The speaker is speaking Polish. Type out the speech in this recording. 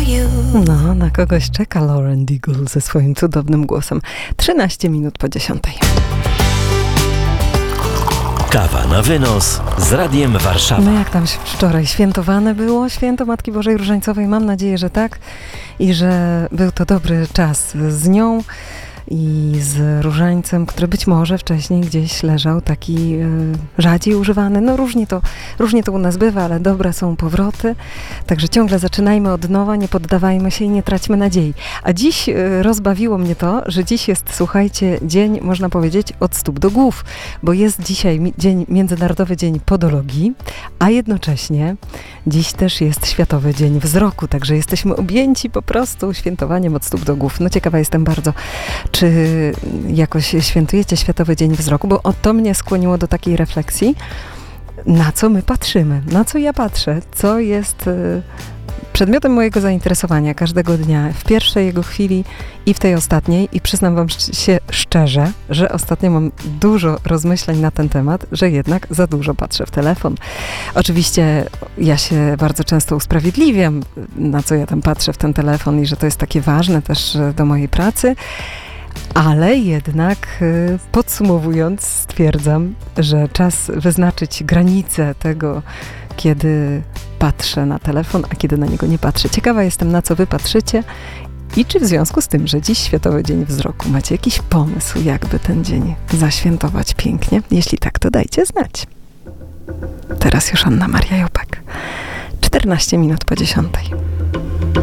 No, na kogoś czeka Lauren Daigle ze swoim cudownym głosem. 13 minut po 10. Kawa na wynos z Radiem Warszawa. No jak tam wczoraj świętowane było święto Matki Bożej Różańcowej? Mam nadzieję, że tak i że był to dobry czas z nią i z różańcem, który być może wcześniej gdzieś leżał taki rzadziej używany. No różnie to u nas bywa, ale dobre są powroty. Także ciągle zaczynajmy od nowa, nie poddawajmy się i nie traćmy nadziei. A dziś rozbawiło mnie to, że dziś jest, słuchajcie, dzień, można powiedzieć, od stóp do głów, bo jest dzisiaj Międzynarodowy Dzień Podologii, a jednocześnie dziś też jest Światowy Dzień Wzroku, także jesteśmy objęci po prostu świętowaniem od stóp do głów. No ciekawa jestem bardzo, czy jakoś świętujecie Światowy Dzień Wzroku, bo to mnie skłoniło do takiej refleksji, na co my patrzymy, na co ja patrzę, co jest przedmiotem mojego zainteresowania każdego dnia, w pierwszej jego chwili i w tej ostatniej. I przyznam wam się szczerze, że ostatnio mam dużo rozmyślań na ten temat, że jednak za dużo patrzę w telefon. Oczywiście ja się bardzo często usprawiedliwiam, na co ja tam patrzę w ten telefon i że to jest takie ważne też do mojej pracy. Ale jednak podsumowując stwierdzam, że czas wyznaczyć granicę tego, kiedy patrzę na telefon, a kiedy na niego nie patrzę. Ciekawa jestem, na co wy patrzycie i czy w związku z tym, że dziś Światowy Dzień Wzroku, macie jakiś pomysł, jakby ten dzień zaświętować pięknie? Jeśli tak, to dajcie znać. Teraz już Anna Maria Jopek. 14 minut po 10.